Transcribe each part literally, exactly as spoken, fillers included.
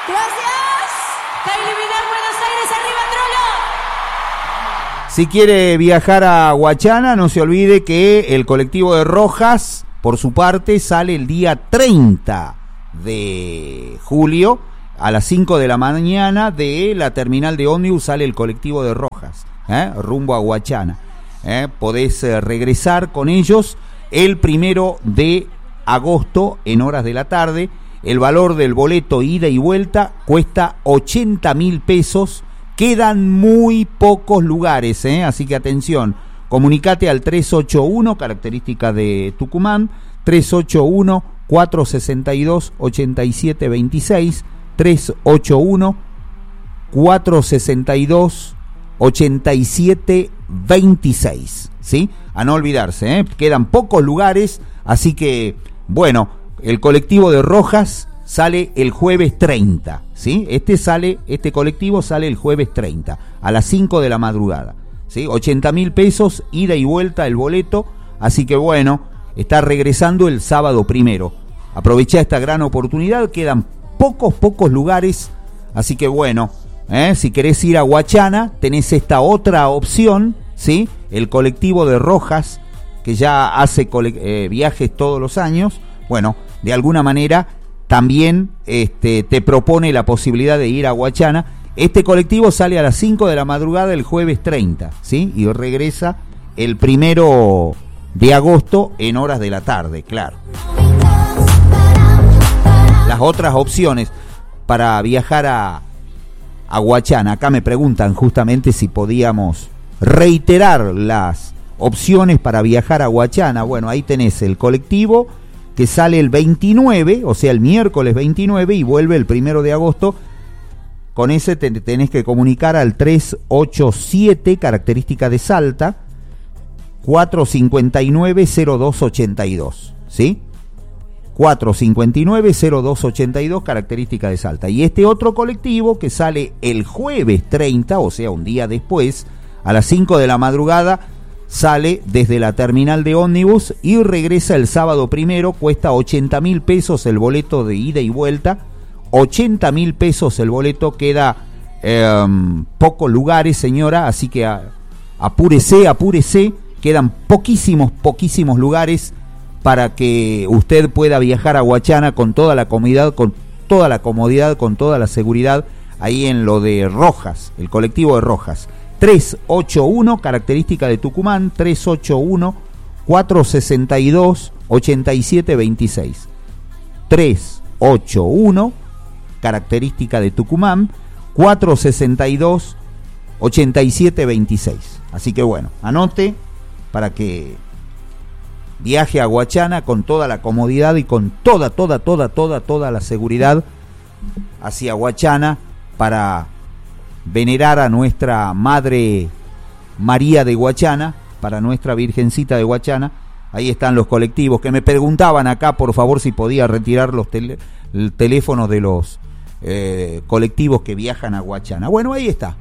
Gracias. Kylie Vidal, Buenos Aires, arriba Trollo. Si quiere viajar a Huachana, no se olvide que el colectivo de Rojas, por su parte, sale el día treinta de julio a las cinco de la mañana de la terminal de ómnibus. Sale el colectivo de Rojas, ¿eh? rumbo a Huachana. ¿eh? Podés eh, regresar con ellos el primero de agosto en horas de la tarde. El valor del boleto ida y vuelta cuesta ochenta mil pesos. Quedan muy pocos lugares, ¿eh? así que atención. Comunicate al tres ocho uno, característica de Tucumán, tres ocho uno, cuatro seis dos, ocho siete dos seis, tres ocho uno, cuatro seis dos, ocho siete dos seis, ¿sí? A no olvidarse, ¿eh? Quedan pocos lugares, así que, bueno, el colectivo de Rojas sale el jueves treinta, ¿sí? Este sale, este colectivo sale el jueves treinta, a las cinco de la madrugada, ¿sí? ochenta mil pesos, ida y vuelta el boleto, así que bueno, está regresando el sábado primero. Aprovechá esta gran oportunidad, quedan pocos, pocos lugares, así que bueno, ¿eh? si querés ir a Huachana, tenés esta otra opción, ¿sí? El colectivo de Rojas, que ya hace cole- eh, viajes todos los años, bueno, de alguna manera también este, te propone la posibilidad de ir a Huachana. Este colectivo sale a las cinco de la madrugada el jueves treinta, ¿sí? Y regresa el primero de agosto en horas de la tarde, claro. Las otras opciones para viajar a, a Huachana, acá me preguntan justamente si podíamos reiterar las opciones para viajar a Huachana. Bueno, ahí tenés el colectivo que sale el veintinueve, o sea el miércoles veintinueve, y vuelve el primero de agosto. Con ese te tenés que comunicar al tres ocho siete, característica de Salta, cuatro cinco nueve, cero dos ocho dos, ¿sí? cuatro cinco nueve, cero dos ocho dos, característica de Salta. Y este otro colectivo que sale el jueves treinta, o sea un día después, a las cinco de la madrugada, sale desde la terminal de ómnibus y regresa el sábado primero. Cuesta ochenta mil pesos el boleto de ida y vuelta, ochenta mil pesos el boleto. Queda eh, pocos lugares, señora, así que a, apúrese, apúrese, quedan poquísimos, poquísimos lugares para que usted pueda viajar a Huachana con toda la comodidad, con toda la comodidad, con toda la seguridad, ahí en lo de Rojas, el colectivo de Rojas. tres ocho uno, característica de Tucumán, tres ocho uno, cuatro seis dos, ocho siete dos seis. tres ocho uno, característica de Tucumán, cuatro seis dos, ocho siete dos seis. Así que bueno, anote para que viaje a Huachana con toda la comodidad y con toda, toda, toda, toda, toda la seguridad hacia Huachana para venerar a nuestra Madre María de Huachana, para nuestra Virgencita de Huachana. Ahí están los colectivos que me preguntaban acá, por favor, si podía retirar los tele, el teléfono de los eh, colectivos que viajan a Huachana. Bueno, ahí está.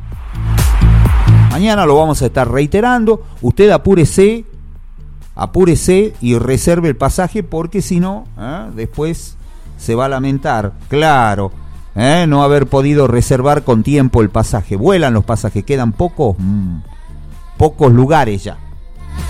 Mañana lo vamos a estar reiterando. Usted apúrese, apúrese y reserve el pasaje, porque si no, ¿eh? después se va a lamentar. Claro. ¿Eh? No haber podido reservar con tiempo el pasaje. Vuelan los pasajes, quedan pocos, mmm, pocos lugares ya.